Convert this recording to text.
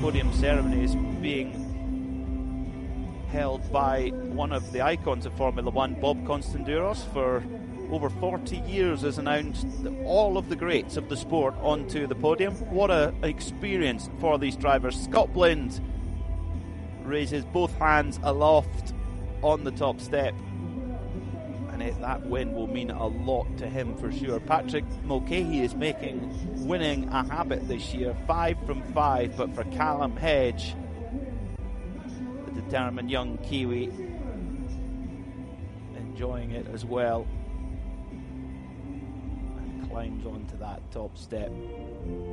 podium ceremony is being held by one of the icons of Formula One, Bob Constanduros. For over 40 years has announced all of the greats of the sport onto the podium. What an experience for these drivers. Scott Blind raises both hands aloft on the top step, and that win will mean a lot to him for sure. Patrick Mulcahy is making winning a habit this year, 5 from 5, but for Callum Hedge, the determined young Kiwi, enjoying it as well, and climbs onto that top step.